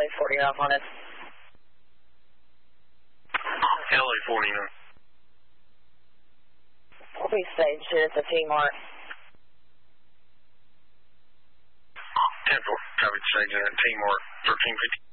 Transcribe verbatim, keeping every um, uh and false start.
forty off on it. L A forty-nine. We'll be staged at the T-Mart. ten four, traffic stage at T-Mart, thirteen fifty.